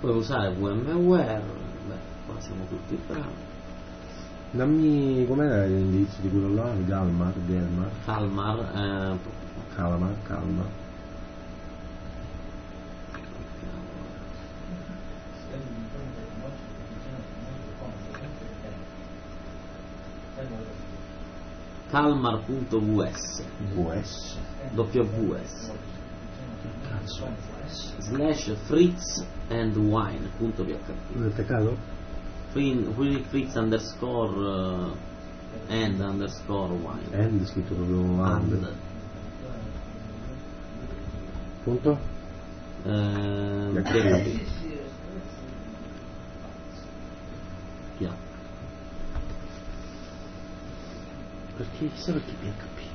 Puoi usare VMware, beh, qua siamo tutti bravi. Dammi com'era l'indizio di quello là, Calmar. Calma. Calmar.vs VS. WS Cazzo. / Fritz and Wine.php L'hai attaccato? Fritz underscore and underscore wine. End scritto proprio and. Punto? PHP. Perché chissà perché PHP.